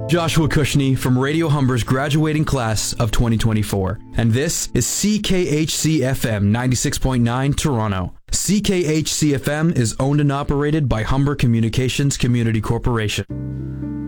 Joshua Cushney from Radio Humber's graduating class of 2024. And this is CKHC-FM 96.9 Toronto. CKHC-FM is owned and operated by Humber Communications Community Corporation.